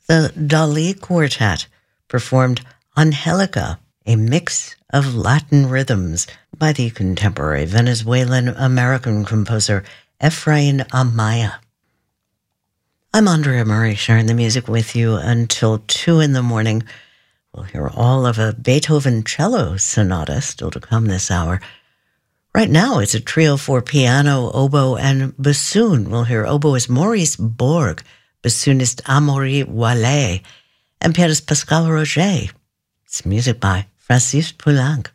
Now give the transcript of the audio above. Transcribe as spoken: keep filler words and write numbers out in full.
The Dali Quartet performed Angelica, a mix of Latin rhythms by the contemporary Venezuelan-American composer Efrain Amaya. I'm Andrea Murray, sharing the music with you until two in the morning. We'll hear all of a Beethoven cello sonata still to come this hour. Right now, it's a trio for piano, oboe, and bassoon. We'll hear oboist Maurice Borg, bassoonist Amaury Wallet, and pianist Pascal Roger. It's music by Francis Poulenc.